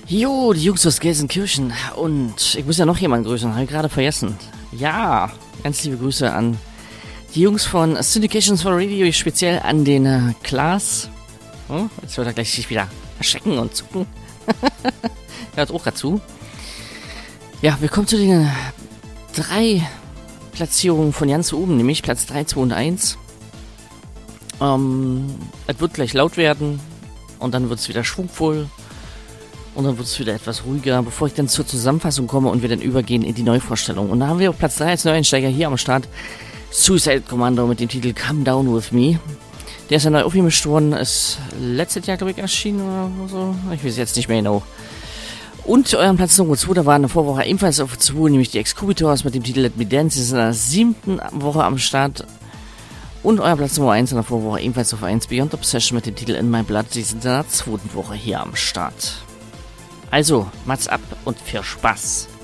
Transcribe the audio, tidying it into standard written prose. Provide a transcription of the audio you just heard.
Jo, die Jungs aus Gelsenkirchen. Und ich muss ja noch jemanden grüßen, habe ich gerade vergessen. Ja, ganz liebe Grüße an die Jungs von Syndications for Radio, speziell an den Klaas. Oh, jetzt wird er gleich sich wieder erschrecken und zucken. Hört auch dazu. Ja, wir kommen zu den 3 Platzierungen von ganz oben, nämlich Platz 3, 2 und 1. Es wird gleich laut werden und dann wird es wieder schwungvoll. Und dann wird es wieder etwas ruhiger, bevor ich dann zur Zusammenfassung komme und wir dann übergehen in die Neuvorstellung. Und da haben wir auf Platz 3 als Neueinsteiger hier am Start Suicide Commando mit dem Titel Come Down With Me. Der ist ja neu aufgemischt worden, ist letztes Jahr, glaube ich, erschienen oder so. Ich weiß jetzt nicht mehr genau. Und euren Platz Nummer 2, da war eine Vorwoche ebenfalls auf 2, nämlich die Excubitors mit dem Titel Let Me Dance. Die sind in der 7. Woche am Start. Und euer Platz Nummer 1 in der Vorwoche ebenfalls auf 1, Beyond Obsession mit dem Titel In My Blood. Die sind in der 2. Woche hier am Start. Also, Mats ab und viel Spaß.